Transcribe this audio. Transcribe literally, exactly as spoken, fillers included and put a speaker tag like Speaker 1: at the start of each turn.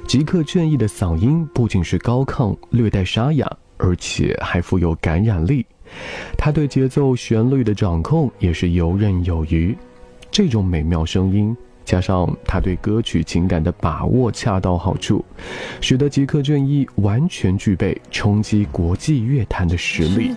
Speaker 1: 吉克隽逸的嗓音不仅是高亢略带沙哑，而且还富有感染力，他对节奏旋律的掌控也是游刃有余。这种美妙声音加上他对歌曲情感的把握恰到好处，使得吉克隽逸完全具备冲击国际乐坛的实力。